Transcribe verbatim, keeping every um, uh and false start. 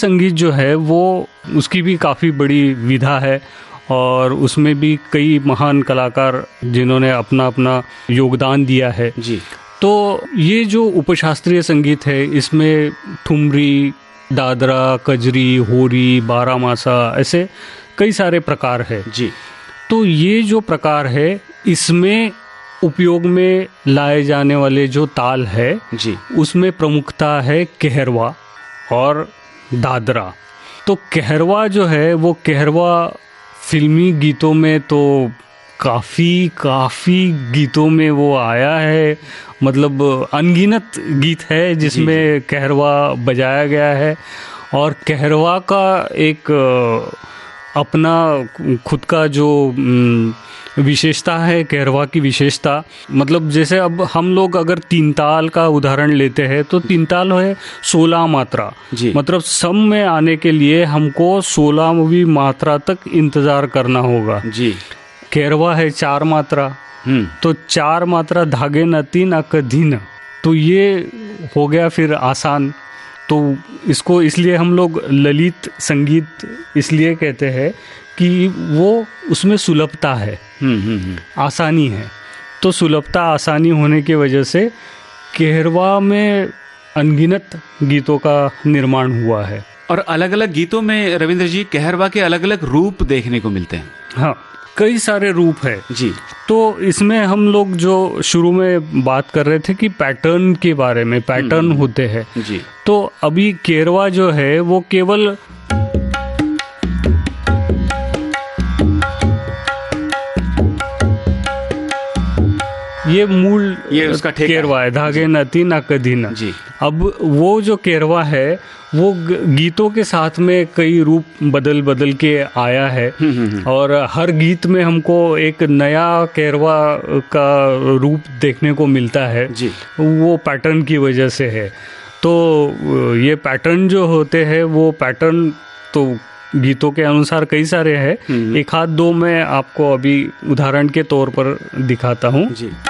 संगीत जो है वो उसकी भी काफ़ी बड़ी विधा है और उसमें भी कई महान कलाकार जिन्होंने अपना अपना योगदान दिया है जी। तो ये जो उपशास्त्रीय संगीत है इसमें ठुमरी, दादरा, कजरी, होरी, बारामासा ऐसे कई सारे प्रकार है जी। तो ये जो प्रकार है इसमें उपयोग में लाए जाने वाले जो ताल है जी, उसमें प्रमुखता है कहरवा और दादरा। तो कहरवा जो है वो कहरवा फिल्मी गीतों में तो काफ़ी काफ़ी गीतों में वो आया है, मतलब अनगिनत गीत है जिसमें कहरवा बजाया गया है। और कहरवा का एक अपना खुद का जो विशेषता है, कहरवा की विशेषता, मतलब जैसे अब हम लोग अगर तीन ताल का उदाहरण लेते हैं तो तीन ताल है सोलह मात्रा, मतलब सम में आने के लिए हमको सोलहवीं मात्रा तक इंतजार करना होगा जी। कहरवा है चार मात्रा, तो चार मात्रा धागे न तीन अक धीन, तो ये हो गया फिर आसान। तो इसको इसलिए हम लोग ललित संगीत इसलिए कहते हैं कि वो उसमें सुलभता है, आसानी है। तो सुलभता आसानी होने की वजह से कहरवा में अनगिनत गीतों का निर्माण हुआ है। और अलग अलग गीतों में रविंद्र जी कहरवा के अलग अलग रूप देखने को मिलते हैं। हाँ, कई सारे रूप है जी। तो इसमें हम लोग जो शुरू में बात कर रहे थे कि पैटर्न के बारे में, पैटर्न होते हैं जी। तो अभी कहरवा जो है वो केवल ये मूल ये उसका कहरवा है, धागे न तीन अक धीन जी। अब वो जो कहरवा है वो गीतों के साथ में कई रूप बदल बदल के आया है और हर गीत में हमको एक नया कहरवा का रूप देखने को मिलता है जी। वो पैटर्न की वजह से है। तो ये पैटर्न जो होते हैं वो पैटर्न तो गीतों के अनुसार कई सारे हैं, एक हाथ दो मैं आपको अभी उदाहरण के तौर पर दिखाता हूँ जी।